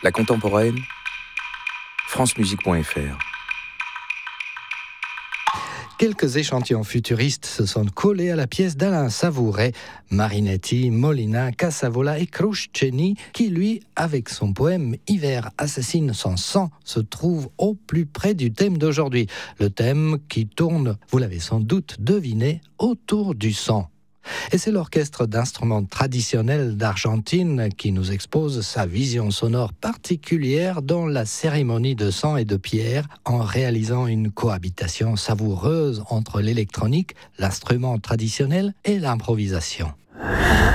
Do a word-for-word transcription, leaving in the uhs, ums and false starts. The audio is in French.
La contemporaine, francemusique point f r. Quelques échantillons futuristes se sont collés à la pièce d'Alain Savouret, Marinetti, Molina, Casavola et Crusceni, qui lui, avec son poème « Hiver assassine son sang », se trouve au plus près du thème d'aujourd'hui. Le thème qui tourne, vous l'avez sans doute deviné, autour du sang. Et c'est l'orchestre d'instruments traditionnels d'Argentine qui nous expose sa vision sonore particulière dans la cérémonie de sang et de pierre, en réalisant une cohabitation savoureuse entre l'électronique, l'instrument traditionnel et l'improvisation.